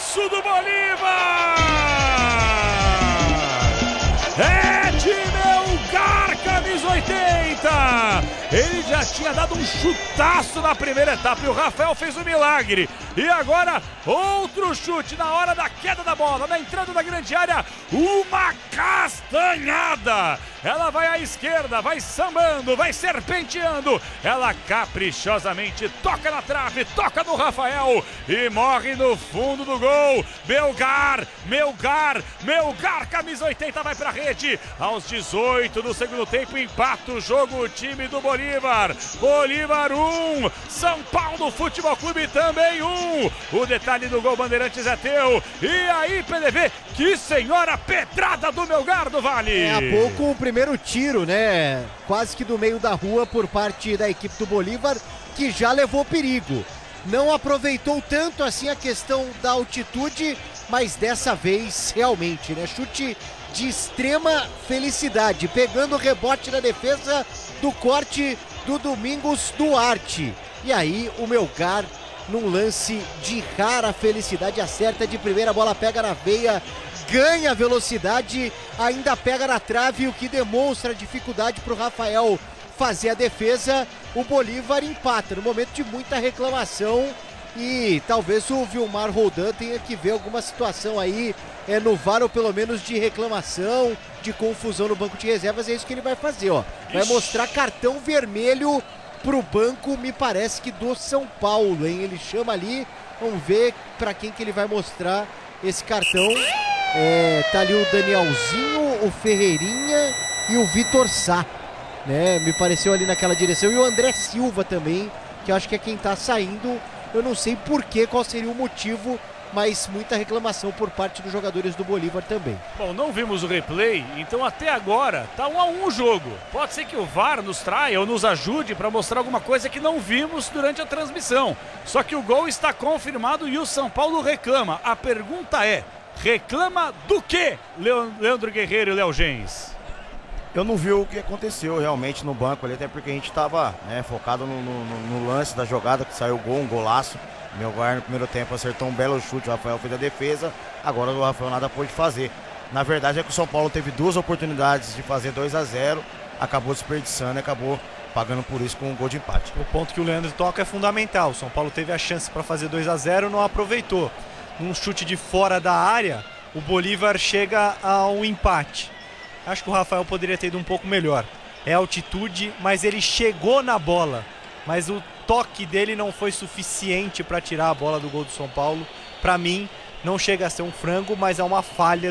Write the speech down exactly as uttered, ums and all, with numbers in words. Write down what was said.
golaço do Bolívar! É de Melgar, camisa oitenta! Ele já tinha dado um chutaço na primeira etapa e o Rafael fez um milagre. E agora, outro chute na hora da queda da bola, na entrada da grande área, uma castanhada. Ela vai à esquerda, vai sambando, vai serpenteando. Ela caprichosamente toca na trave, toca no Rafael e morre no fundo do gol. Melgar, Melgar, Melgar, camisa oitenta vai pra rede. Aos dezoito do segundo tempo, empata o jogo o time do Bolívar. Bolívar um, São Paulo Futebol Clube também um. O detalhe do gol Bandeirantes é teu. E aí, P D V, que senhora pedrada do Melgar do Vale. É, há pouco o primeiro tiro, né? Quase que do meio da rua por parte da equipe do Bolívar, que já levou perigo. Não aproveitou tanto assim a questão da altitude, mas dessa vez realmente, né? Chute de extrema felicidade, pegando o rebote na defesa do corte do Domingos Duarte. E aí o Melgar, num lance de rara felicidade, acerta de primeira, a bola pega na veia, ganha velocidade, ainda pega na trave, o que demonstra dificuldade para o Rafael fazer a defesa. O Bolívar empata no momento de muita reclamação e talvez o Vilmar Roldan tenha que ver alguma situação aí é, no V A R, ou pelo menos de reclamação, de confusão no banco de reservas. É isso que ele vai fazer, ó. Vai mostrar cartão vermelho pro banco, me parece que do São Paulo, hein? Ele chama ali, vamos ver para quem que ele vai mostrar esse cartão. É, tá ali o Danielzinho, o Ferreirinha e o Vitor Sá, né? Me pareceu ali naquela direção. E o André Silva também, que eu acho que é quem tá saindo. Eu não sei porquê, qual seria o motivo, mas muita reclamação por parte dos jogadores do Bolívar também. Bom, não vimos o replay, então até agora tá um a um o jogo. Pode ser que o V A R nos traia ou nos ajude para mostrar alguma coisa que não vimos durante a transmissão. Só que o gol está confirmado e o São Paulo reclama. A pergunta é, reclama do quê, Leandro Guerreiro e Léo Gens? Eu não vi o que aconteceu realmente no banco ali, até porque a gente estava, né, focado no, no, no lance da jogada, que saiu o gol, um golaço. Melgar no primeiro tempo acertou um belo chute, o Rafael fez a defesa, agora o Rafael nada pôde fazer. Na verdade é que o São Paulo teve duas oportunidades de fazer dois a zero, acabou desperdiçando e acabou pagando por isso com um gol de empate. O ponto que o Leandro toca é fundamental. O São Paulo teve a chance para fazer dois a zero, não aproveitou. Num chute de fora da área, o Bolívar chega ao empate. Acho que o Rafael poderia ter ido um pouco melhor. É altitude, mas ele chegou na bola. Mas o toque dele não foi suficiente para tirar a bola do gol do São Paulo. Para mim, não chega a ser um frango, mas é uma falha